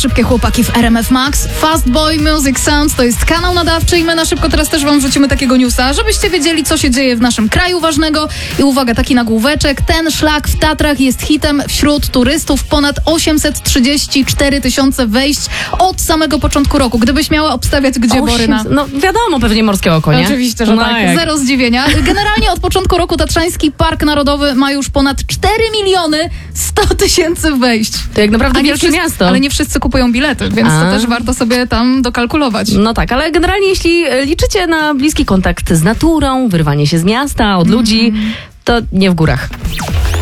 szybkie chłopaki w RMF Max. Fast Boy Music Sound to jest kanał nadawczy i my na szybko teraz też wam wrzucimy takiego newsa, żebyście wiedzieli, co się dzieje w naszym kraju ważnego. I uwaga, taki nagłóweczek. Ten szlak w Tatrach jest hitem wśród turystów. Ponad 834 tysiące wejść od samego początku roku. Gdybyś miała obstawiać, gdzie, Boryna? No wiadomo, pewnie Morskie Oko, nie? Oczywiście, że tak. Zero zdziwienia. Generalnie od początku roku Tatrzański Park Narodowy ma już ponad 4 miliony 100 tysięcy wejść. To jak naprawdę wielkie miasto. Ale nie wszyscy kupują bilety, więc to też warto sobie tam dokalkulować. No tak, ale generalnie jeśli liczycie na bliski kontakt z naturą, wyrwanie się z miasta, od ludzi, to nie w górach.